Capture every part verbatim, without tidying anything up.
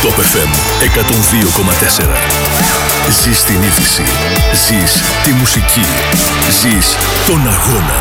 Top εφ εμ εκατόν δύο κόμμα τέσσερα. Ζεις την είδηση. Ζεις τη μουσική. Ζεις τον αγώνα.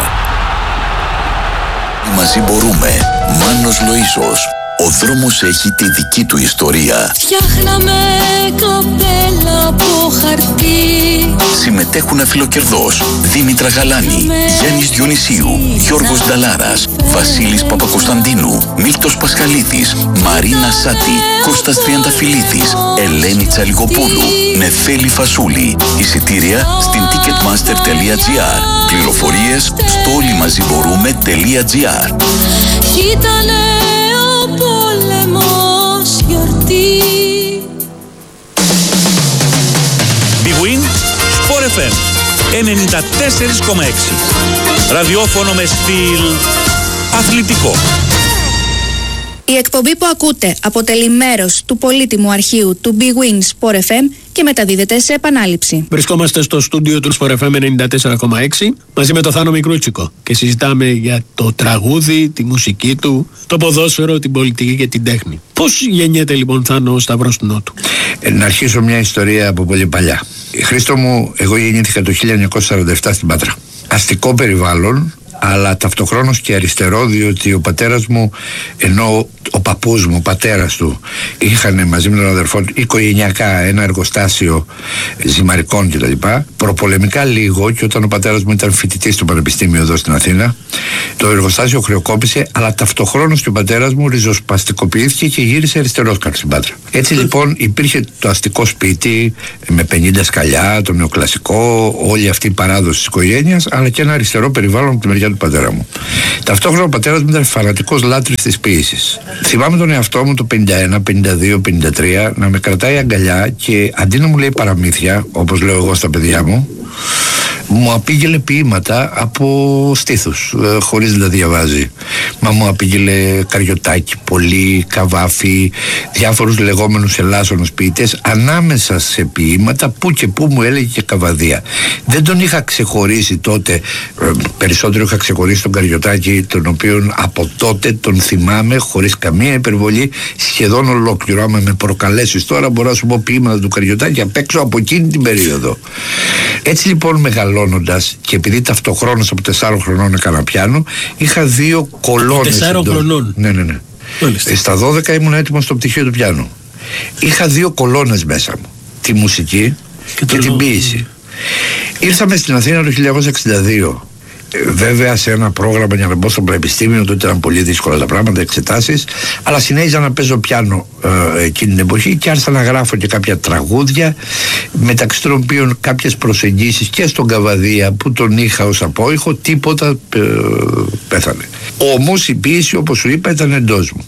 Μαζί μπορούμε. Μάνος Λοΐσος. Ο δρόμος έχει τη δική του ιστορία. Φτιάχναμε καπέλα από χαρτί. Συμμετέχουν αφιλοκερδός Δήμητρα Γαλάνη, Γιάννης Διονυσίου, Γιώργος Νταλάρας, Βασίλης Παπακοσταντίνου, Μίλτος Πασχαλίδης, Μαρίνα Σάτη, Κώστας Τριανταφυλλίδης, Ελένη Τσαλιγοπούλου, Νεφέλη Φασούλη. Εισιτήρια στην ticketmaster τελεία τζι άρ. Πληροφορίες στο όλοιμαζιμπορούμε.gr. Ήτανε ο πόλεμος γιορτή. Big Win Sport εφ εμ ενενήντα τέσσερα κόμμα έξι. Ραδιόφωνο με στυλ αθλητικό. Η εκπομπή που ακούτε αποτελεί μέρος του πολύτιμου αρχείου του Big Win Sport εφ εμ και μεταδίδεται σε επανάληψη. Βρισκόμαστε στο στούντιο του Sport εφ εμ ενενήντα τέσσερα κόμμα έξι μαζί με τον Θάνο Μικρούτσικο και συζητάμε για το τραγούδι, τη μουσική του, το ποδόσφαιρο, την πολιτική και την τέχνη. Πώς γεννιέται λοιπόν, Θάνο, ο Σταυρός του Νότου? Ε, να αρχίσω μια ιστορία από πολύ παλιά. Χρήστο μου, εγώ γεννήθηκα το χίλια εννιακόσια σαράντα επτά στην Πάτρα. Αστικό περιβάλλον, αλλά ταυτοχρόνως και αριστερό, διότι ο πατέρας μου, ενώ ο παππούς μου, ο πατέρας του, είχαν μαζί με τον αδερφό του οικογενειακά ένα εργοστάσιο ζυμαρικών κτλ. Προπολεμικά λίγο, και όταν ο πατέρας μου ήταν φοιτητής στο Πανεπιστήμιο εδώ στην Αθήνα, το εργοστάσιο χρεοκόπησε, αλλά ταυτοχρόνως και ο πατέρας μου ριζοσπαστικοποιήθηκε και γύρισε αριστερός κάτω στην Πάτρα. Έτσι λοιπόν υπήρχε το αστικό σπίτι με πενήντα σκαλιά, το νεοκλασικό, όλη αυτή η παράδοση της οικογένειας, αλλά και ένα αριστερό περιβάλλον από τη μεριά του πατέρα μου. Ταυτόχρονα ο πατέρας μου ήταν φανατικός λάτρης της ποίησης. Θυμάμαι τον εαυτό μου το πενήντα ένα, πενήντα δύο, πενήντα τρία να με κρατάει αγκαλιά και αντί να μου λέει παραμύθια, όπως λέω εγώ στα παιδιά μου, μου απήγγελε ποίηματα από στήθους, ε, χωρίς να τα διαβάζει. Μα μου απήγγελε Καριωτάκη, Πολύ, Καβάφη, διάφορους λεγόμενους ελάσσονους ποιητές, ανάμεσα σε ποίηματα που και που μου έλεγε και Καβαδία. Δεν τον είχα ξεχωρίσει τότε, ε, περισσότερο είχα ξεχωρίσει τον Καριωτάκη, τον οποίον από τότε τον θυμάμαι χωρίς καμία υπερβολή, σχεδόν ολόκληρο. Άμα με προκαλέσεις τώρα, μπορώ να σου πω ποίηματα του Καριωτάκη απ' έξω από εκείνη την περίοδο. Έτσι λοιπόν, μεγαλώνοντας, και επειδή ταυτοχρόνως από τεσσάρων χρονών έκανα πιάνο, είχα δύο κολόνες. Τεσσάρων χρονών. Ναι, ναι, ναι. Ε, στα δώδεκα ήμουν έτοιμος στο πτυχίο του πιάνου. Είχα δύο κολόνες μέσα μου. Τη μουσική και, και την ποίηση. Ήρθαμε στην Αθήνα το χίλια εννιακόσια εξήντα δύο. Βέβαια σε ένα πρόγραμμα για να μπω στο πανεπιστήμιο, τότε ήταν πολύ δύσκολα τα πράγματα, εξετάσεις, αλλά συνέχιζα να παίζω πιάνο ε, εκείνη την εποχή και άρχισα να γράφω και κάποια τραγούδια, μεταξύ των οποίων κάποιες προσεγγίσεις και στον Καβαδία που τον είχα ως απόϊχο, τίποτα ε, πέθανε. Όμως η ποίηση, όπως σου είπα, ήταν εντός μου.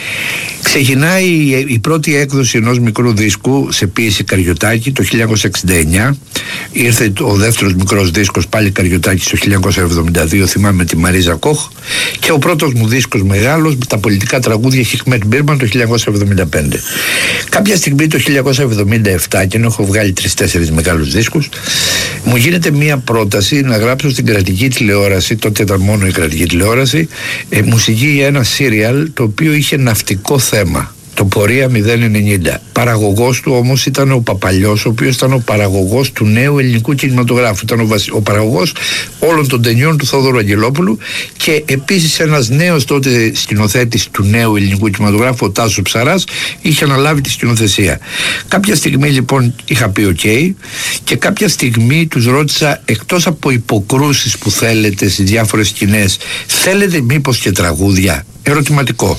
Ξεκινάει η πρώτη έκδοση ενός μικρού δίσκου σε ποίηση Καριωτάκη το χίλια εννιακόσια εξήντα εννιά. Ήρθε ο δεύτερος μικρός δίσκος, πάλι Καριωτάκη, το χίλια εννιακόσια εβδομήντα δύο, θυμάμαι, τη Μαρίζα Κοχ. Και ο πρώτος μου δίσκος μεγάλος με τα πολιτικά τραγούδια Χικμέτ Μπίρμαν το χίλια εννιακόσια εβδομήντα πέντε. Κάποια στιγμή το χίλια εννιακόσια εβδομήντα επτά, και ενώ έχω βγάλει τρεις-τέσσερις μεγάλους δίσκους, μου γίνεται μία πρόταση να γράψω στην κρατική τηλεόραση, τότε ήταν μόνο η κρατική τηλεόραση, ε, μουσική για ένα σύριαλ το οποίο είχε ναυτικό θέμα. Το Πορεία μηδέν ενενήντα. Παραγωγός του όμως ήταν ο Παπαλιός, ο οποίος ήταν ο παραγωγός του νέου ελληνικού κινηματογράφου. Ήταν ο, βασι... ο παραγωγός όλων των ταινιών του Θόδωρου Αγγελόπουλου και επίσης ένας νέος τότε σκηνοθέτης του νέου ελληνικού κινηματογράφου, ο Τάσος Ψαράς, είχε αναλάβει τη σκηνοθεσία. Κάποια στιγμή λοιπόν είχα πει οκ, okay, και κάποια στιγμή τους ρώτησα, εκτός από υποκρούσεις που θέλετε στις διάφορες σκηνές, θέλετε μήπως και τραγούδια? Ερωτηματικό.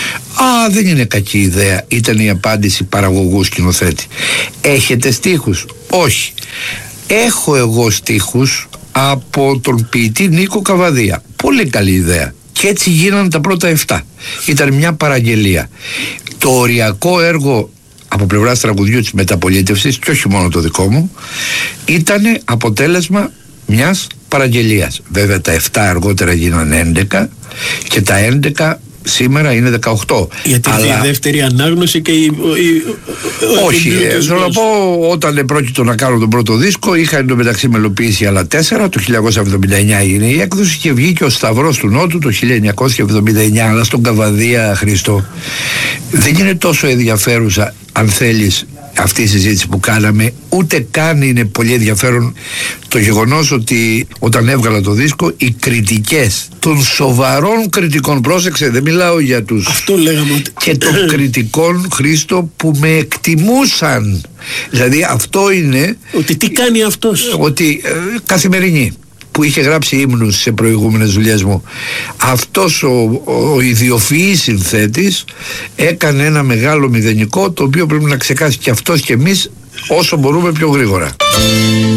Α, δεν είναι κακή ιδέα, ήταν η απάντηση παραγωγού σκηνοθέτη. Έχετε στίχους? Όχι. Έχω εγώ στίχους από τον ποιητή Νίκο Καβαδία. Πολύ καλή ιδέα. Και έτσι γίνανε τα πρώτα εφτά. Ήταν μια παραγγελία. Το οριακό έργο από πλευράς τραγουδιού της μεταπολίτευσης, και όχι μόνο το δικό μου, ήταν αποτέλεσμα μιας παραγγελίας. Βέβαια τα εφτά αργότερα γίνανε έντεκα και τα έντεκα σήμερα είναι δεκαοκτώ. Γιατί αλλά... η δεύτερη ανάγνωση και η... η... Όχι, ε, θέλω να πω, όταν πρόκειτο να κάνω τον πρώτο δίσκο, είχα εντωμεταξύ μελοποιήσει άλλα τέσσερα. Το χίλια εννιακόσια εβδομήντα εννιά έγινε η έκδοση και βγήκε ο Σταυρός του Νότου το χίλια εννιακόσια εβδομήντα εννιά. Αλλά στον Καβαδία, Χρήστο, δεν είναι τόσο ενδιαφέρουσα, αν θέλεις, αυτή η συζήτηση που κάναμε, ούτε καν είναι πολύ ενδιαφέρον το γεγονός ότι όταν έβγαλα το δίσκο, οι κριτικές των σοβαρών κριτικών, πρόσεξε, δεν μιλάω για τους, αυτό λέγαμε ότι... και των κριτικών, Χρήστο, που με εκτιμούσαν. Δηλαδή αυτό είναι ότι τι κάνει αυτός, ότι ε, καθημερινή, που είχε γράψει ύμνους σε προηγούμενες δουλειές μου, αυτός ο, ο, ο ιδιοφυής συνθέτης έκανε ένα μεγάλο μηδενικό, το οποίο πρέπει να ξεκάσει και αυτός και εμείς όσο μπορούμε πιο γρήγορα.